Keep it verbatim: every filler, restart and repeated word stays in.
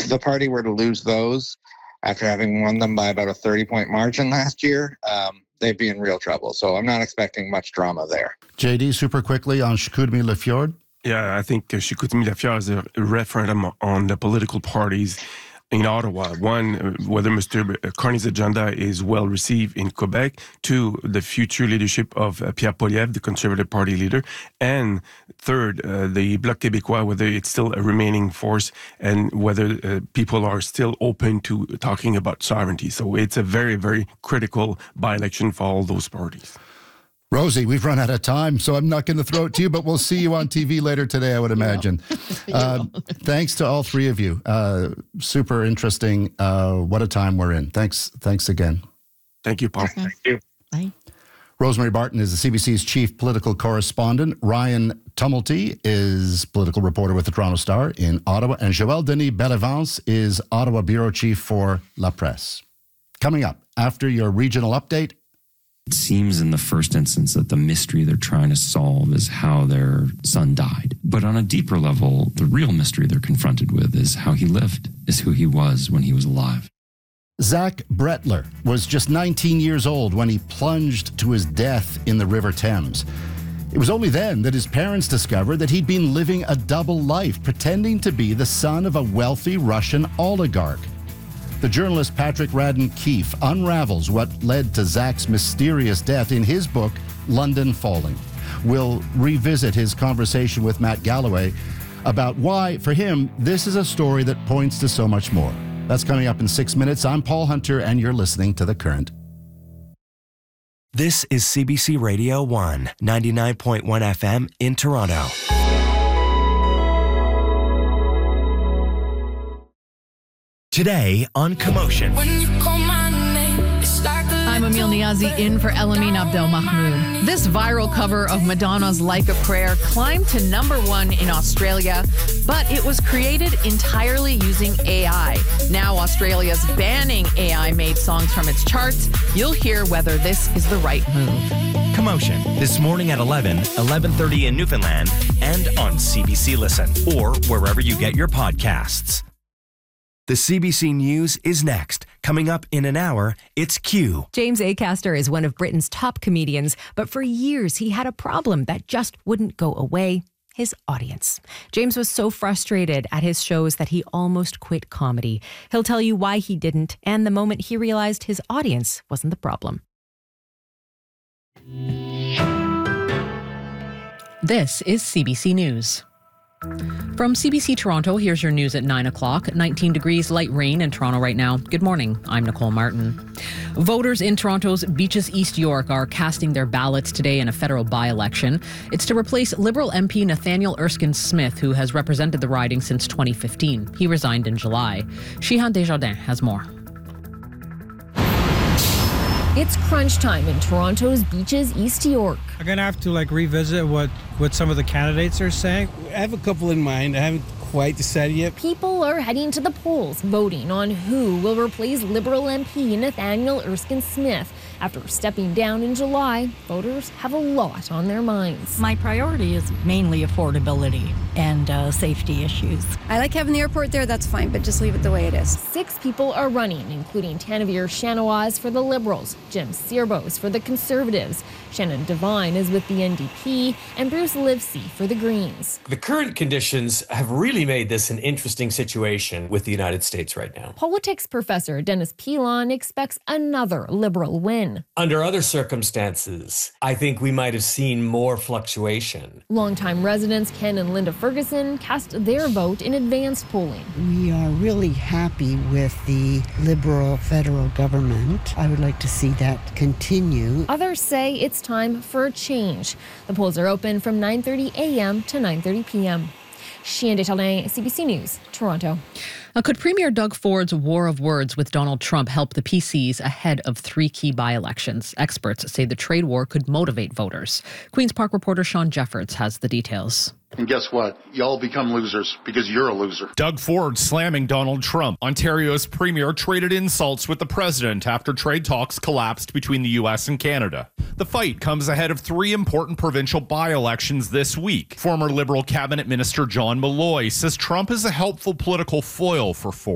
the party were to lose those after having won them by about a thirty-point margin last year, um, they'd be in real trouble. So I'm not expecting much drama there. J D, super quickly on Chicoutimi-Lafleur. Yeah, I think uh, Chicoutimi-Lafleur is a referendum on the political parties in Ottawa. One, uh, whether Mister Carney's agenda is well received in Quebec. Two, the future leadership of uh, Pierre Poilievre, the Conservative Party leader. And third, uh, the Bloc Québécois, whether it's still a remaining force and whether uh, people are still open to talking about sovereignty. So it's a very, very critical by-election for all those parties. Rosie, we've run out of time, so I'm not going to throw it to you, but we'll see you on T V later today, I would imagine. Uh, thanks to all three of you. Uh, super interesting. Uh, what a time we're in. Thanks Thanks again. Thank you, Paul. Okay. Thank you. Bye. Rosemary Barton is the C B C's chief political correspondent. Ryan Tumulty is political reporter with the Toronto Star in Ottawa. And Joël Denis Bellevance is Ottawa bureau chief for La Presse. Coming up, after your regional update, it seems in the first instance that the mystery they're trying to solve is how their son died. But on a deeper level, the real mystery they're confronted with is how he lived, is who he was when he was alive. Zach Bretler was just nineteen years old when he plunged to his death in the River Thames. It was only then that his parents discovered that he'd been living a double life, pretending to be the son of a wealthy Russian oligarch. The journalist Patrick Radden Keefe unravels what led to Zach's mysterious death in his book, London Falling. We'll revisit his conversation with Matt Galloway about why, for him, this is a story that points to so much more. That's coming up in six minutes. I'm Paul Hunter, and you're listening to The Current. This is C B C Radio one, ninety-nine point one F M in Toronto. Today on Commotion. I'm Emil Niazi in for Elamin Abdelmahmoud. This viral cover of Madonna's Like a Prayer climbed to number one in Australia, but it was created entirely using A I. Now Australia's banning A I-made songs from its charts. You'll hear whether this is the right move. Commotion, this morning at eleven, eleven thirty in Newfoundland, and on C B C Listen, or wherever you get your podcasts. The C B C News is next. Coming up in an hour, it's Q. James Acaster is one of Britain's top comedians, but for years he had a problem that just wouldn't go away: his audience. James was so frustrated at his shows that he almost quit comedy. He'll tell you why he didn't and the moment he realized his audience wasn't the problem. This is C B C News. From C B C Toronto, here's your news at nine o'clock. nineteen degrees, light rain in Toronto right now. Good morning. I'm Nicole Martin. Voters in Toronto's Beaches East York are casting their ballots today in a federal by-election. It's to replace Liberal M P Nathaniel Erskine Smith, who has represented the riding since twenty fifteen. He resigned in July. Shihan Desjardins has more. It's crunch time in Toronto's Beaches East York. I'm going to have to like revisit what, what some of the candidates are saying. I have a couple in mind. I haven't quite decided yet. People are heading to the polls, voting on who will replace Liberal M P Nathaniel Erskine Smith. After stepping down in July, voters have a lot on their minds. My priority is mainly affordability and uh, safety issues. I like having the airport there, that's fine, but just leave it the way it is. Six people are running, including Tanavir Shanawaz for the Liberals, Jim Searbos for the Conservatives, Shannon Devine is with the N D P, and Bruce Livesey for the Greens. The current conditions have really made this an interesting situation with the United States right now. Politics professor Dennis Pilon expects another Liberal win. Under other circumstances, I think we might have seen more fluctuation. Longtime residents Ken and Linda Ferguson cast their vote in advanced polling. We are really happy with the Liberal federal government. I would like to see that continue. Others say it's time for a change. The polls are open from nine thirty a.m. to nine thirty p.m. Shian Desjardins, C B C News, Toronto. Uh, could Premier Doug Ford's war of words with Donald Trump help the P Cs ahead of three key by-elections? Experts say the trade war could motivate voters. Queen's Park reporter Sean Jeffords has the details. And guess what? Y'all become losers because you're a loser. Doug Ford slamming Donald Trump. Ontario's premier traded insults with the president after trade talks collapsed between the U S and Canada. The fight comes ahead of three important provincial by-elections this week. Former Liberal cabinet minister John Malloy says Trump is a helpful political foil for Ford.